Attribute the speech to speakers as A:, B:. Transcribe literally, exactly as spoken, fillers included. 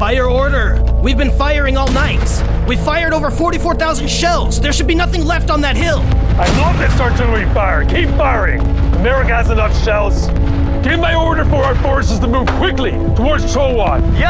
A: Fire order. We've been firing all night. We fired over forty-four thousand shells. There should be nothing left on that hill.
B: I love this artillery fire. Keep firing. America has enough shells. Give my order for our forces to move quickly towards Chowon.